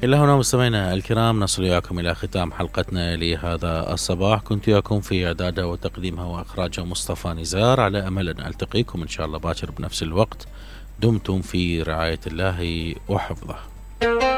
إلى هنا مستمعينا الكرام نصل إياكم إلى ختام حلقتنا لهذا الصباح. كنت إياكم في إعدادها وتقديمها وإخراجها مصطفى نزار، على أمل أن ألتقيكم إن شاء الله باكر بنفس الوقت. دمتم في رعاية الله وحفظه.